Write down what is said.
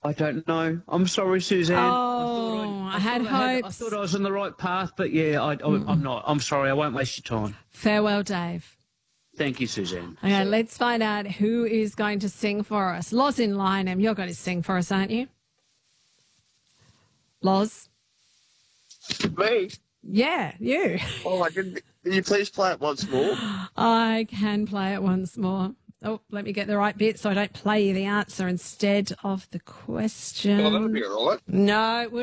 I don't know. I'm sorry, Suzanne. Oh, I had I hopes. thought I was on the right path, but yeah, I'm not. I'm sorry. I won't waste your time. Farewell, Dave. Thank you, Suzanne. Okay, let's find out who is going to sing for us. Loz in Lyneham, you're going to sing for us, aren't you? Loz? Me? Yeah, you. Oh, I didn't. Can you please play it once more? I can play it once more. Oh, let me get the right bit so I don't play you the answer instead of the question. Oh, that'll be all right. No, it would